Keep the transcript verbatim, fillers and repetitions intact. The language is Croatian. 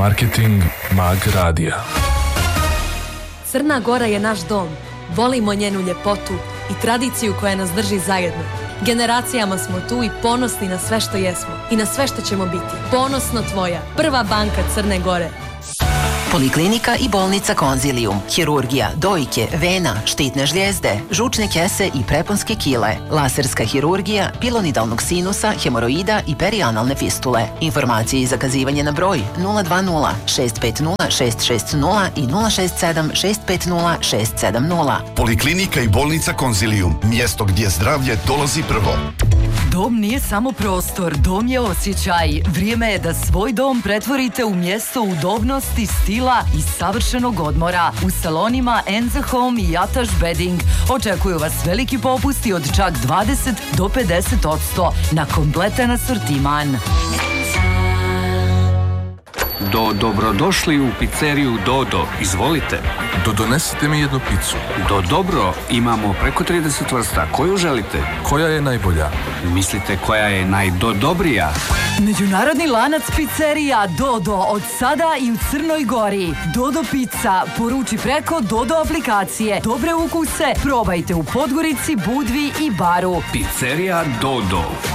Marketing Mag Radija. Crna Gora je naš dom. Volimo njenu ljepotu i tradiciju koja nas drži zajedno. Generacijama smo tu i ponosni na sve što jesmo i na sve što ćemo biti. Ponosno tvoja, prva banka Crne Gore. Poliklinika i bolnica Konzilium, hirurgija, dojke, vena, štitne žlijezde, žučne kese i preponske kile, laserska hirurgija, pilonidalnog sinusa, hemoroida i perianalne fistule. Informacije i zakazivanje na broj nula dva nula šest pet nula šest šest nula i nula šest sedam šest pet nula šest sedam nula. Poliklinika i bolnica Konzilium, mjesto gdje zdravlje dolazi prvo. Dom nije samo prostor, dom je osjećaj. Vrijeme je da svoj dom pretvorite u mjesto udobnosti, stila i savršenog odmora. U salonima Enza Home i Jataš Bedding očekuju vas veliki popusti od čak dvadeset do pedeset odsto na kompletan asortiman. Do dobrodošli u pizzeriju Dodo. Izvolite. Do donesite mi jednu picu. Do dobro, imamo preko trideset vrsta. Koju želite? Koja je najbolja? Mislite koja je najdodobrija? Međunarodni lanac pizzerija Dodo od sada i u Crnoj Gori. Dodo pizza. Poruči preko Dodo aplikacije. Dobre ukuse probajte u Podgorici, Budvi i Baru. Pizzerija Dodo.